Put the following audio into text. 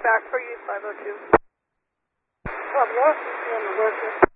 back for you, 502. Lost in the worker.